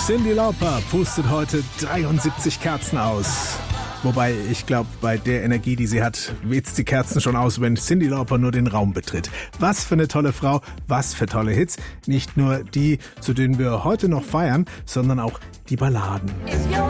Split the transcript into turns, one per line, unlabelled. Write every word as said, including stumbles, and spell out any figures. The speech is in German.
Cyndi Lauper pustet heute dreiundsiebzig Kerzen aus. Wobei, ich glaube, bei der Energie, die sie hat, weht's die Kerzen schon aus, wenn Cyndi Lauper nur den Raum betritt. Was für eine tolle Frau, was für tolle Hits. Nicht nur die, zu denen wir heute noch feiern, sondern auch die Balladen.